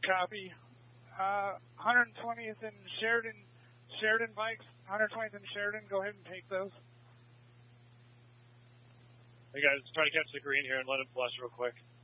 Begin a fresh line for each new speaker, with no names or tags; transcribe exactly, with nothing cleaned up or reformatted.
Copy. Uh, one twentieth and Sheridan, Sheridan bikes, one twentieth and Sheridan, go ahead and take those.
Hey guys, try to catch the green here and let it flush real quick.